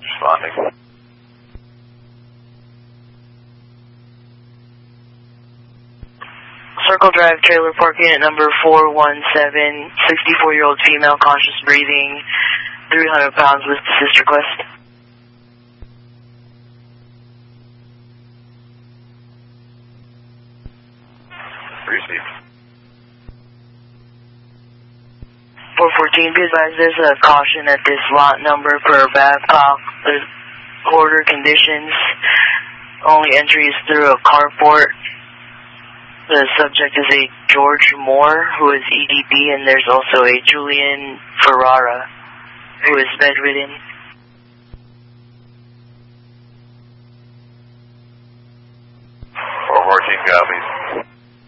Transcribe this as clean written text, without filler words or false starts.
Responding. Circle Drive Trailer Park Unit number 417, 64-year-old female, conscious breathing, 300 pounds with assist request. Received. 414, be advised there's a caution at this lot number per Babcock. The order conditions, only entry is through a carport. The subject is a George Moore, who is EDP, and there's also a Julian Ferrara, who is bedridden. Or working copies.